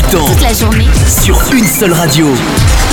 temps. Toute la journée. Sur une seule radio.